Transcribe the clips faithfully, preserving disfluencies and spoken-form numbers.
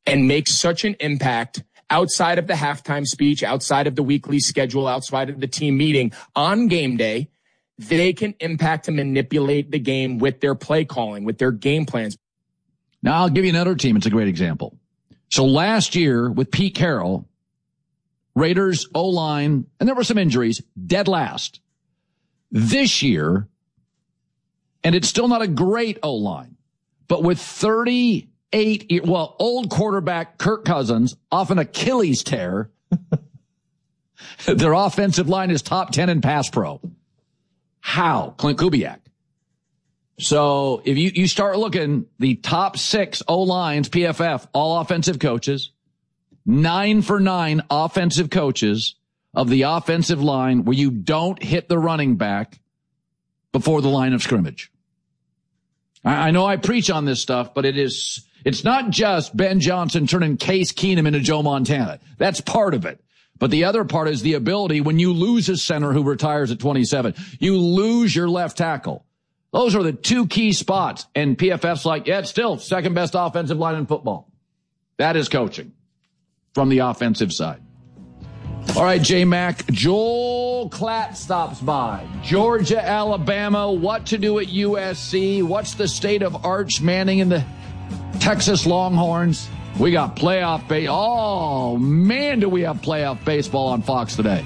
and make such an impact outside of the halftime speech, outside of the weekly schedule, outside of the team meeting on game day, they can impact and manipulate the game with their play calling, with their game plans. Now, I'll give you another team. It's a great example. So last year with Pete Carroll, Raiders O-line, and there were some injuries, dead last. This year, and it's still not a great O-line, but with thirty-eight, well, old quarterback Kirk Cousins off an Achilles tear, their offensive line is top ten in pass pro. How? Clint Kubiak. So if you, you start looking, the top six O-lines, P F F, all offensive coaches, nine for nine offensive coaches of the offensive line where you don't hit the running back before the line of scrimmage. I, I know I preach on this stuff, but it is, it's not just Ben Johnson turning Case Keenum into Joe Montana. That's part of it. But the other part is the ability when you lose a center who retires at twenty-seven, you lose your left tackle. Those are the two key spots. And P F F's like, yeah, it's still second best offensive line in football. That is coaching from the offensive side. All right, J-Mac, Joel Klatt stops by. Georgia, Alabama, what to do at U S C? What's the state of Arch Manning and the Texas Longhorns? We got playoff base. Oh, man, do we have playoff baseball on Fox today.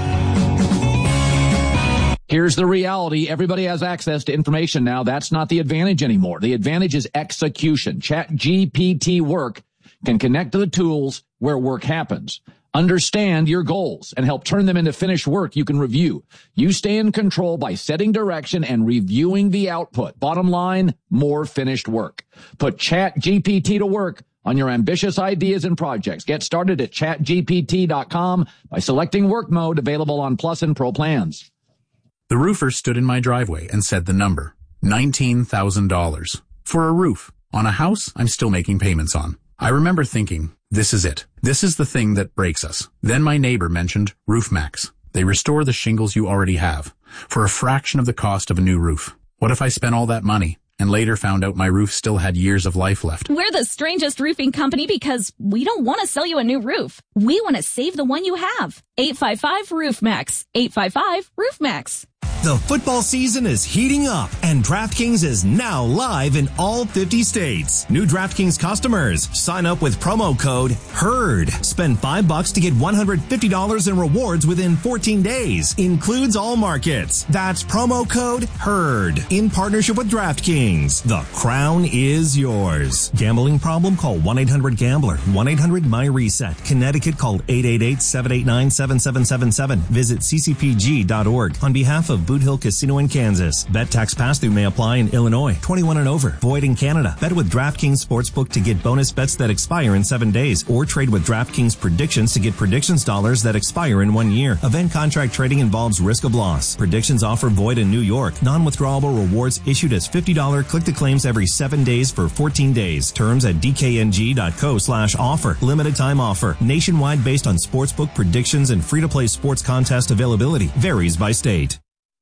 Here's the reality. Everybody has access to information now. That's not the advantage anymore. The advantage is execution. ChatGPT Work can connect to the tools where work happens. Understand your goals and help turn them into finished work you can review. You stay in control by setting direction and reviewing the output. Bottom line, more finished work. Put ChatGPT to work on your ambitious ideas and projects. Get started at chat G P T dot com by selecting work mode, available on Plus and Pro plans. The roofer stood in my driveway and said the number, nineteen thousand dollars. For a roof on a house I'm still making payments on. I remember thinking, this is it. This is the thing that breaks us. Then my neighbor mentioned RoofMax. They restore the shingles you already have for a fraction of the cost of a new roof. What if I spent all that money and later found out my roof still had years of life left? We're the strangest roofing company because we don't want to sell you a new roof. We want to save the one you have. eight five five roof max. eight five five roof max. The football season is heating up, and DraftKings is now live in all fifty states. New DraftKings customers, sign up with promo code HERD. Spend five bucks to get one hundred fifty dollars in rewards within fourteen days. Includes all markets. That's promo code HERD. In partnership with DraftKings. The crown is yours. Gambling problem? Call one eight hundred gambler. one eight hundred my reset. Connecticut, call eight eight eight, seven eight nine, seven seven seven seven. Visit c c p g dot org. On behalf of Boot Hill Casino in Kansas. Bet tax pass-through may apply in Illinois. twenty-one and over. Void in Canada. Bet with DraftKings Sportsbook to get bonus bets that expire in seven days. Or trade with DraftKings Predictions to get predictions dollars that expire in one year. Event contract trading involves risk of loss. Predictions offer void in New York. Non-withdrawable rewards issued as fifty dollars click-to-claims every seven days for fourteen days. Terms at d k n g dot co slash offer. Limited time offer. Nationwide based on sportsbook predictions and free-to-play sports contest availability. Varies by state.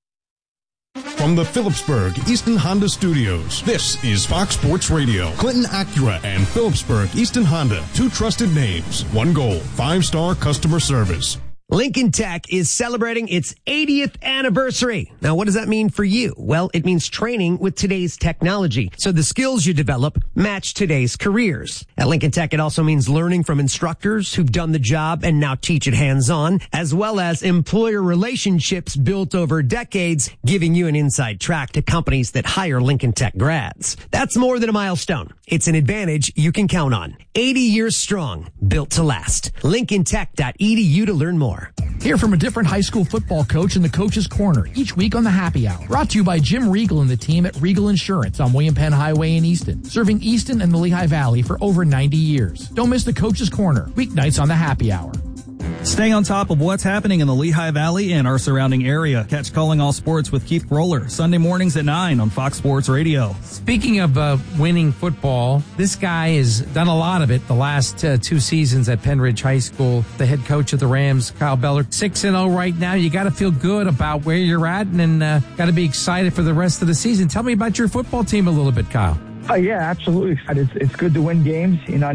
From the Phillipsburg Easton Honda Studios, this is Fox Sports Radio. Clinton Acura and Phillipsburg Easton Honda, two trusted names, one goal, five-star customer service. Lincoln Tech is celebrating its eightieth anniversary. Now, what does that mean for you? Well, it means training with today's technology, so the skills you develop match today's careers. At Lincoln Tech, it also means learning from instructors who've done the job and now teach it hands-on, as well as employer relationships built over decades, giving you an inside track to companies that hire Lincoln Tech grads. That's more than a milestone. It's an advantage you can count on. eighty years strong, built to last. lincoln tech dot e d u to learn more. Hear from a different high school football coach in the Coach's Corner each week on the Happy Hour. Brought to you by Jim Regal and the team at Regal Insurance on William Penn Highway in Easton, serving Easton and the Lehigh Valley for over ninety years. Don't miss the Coach's Corner, weeknights on the Happy Hour. Stay on top of what's happening in the Lehigh Valley and our surrounding area. Catch Calling All Sports with Keith Roller, Sunday mornings at nine on Fox Sports Radio. Speaking of uh, winning football, this guy has done a lot of it the last uh, two seasons at Penridge High School. The head coach of the Rams, Kyle Beller, six and oh right now. You got to feel good about where you're at and uh, got to be excited for the rest of the season. Tell me about your football team a little bit, Kyle. Oh, yeah, absolutely. It's, it's good to win games. You know,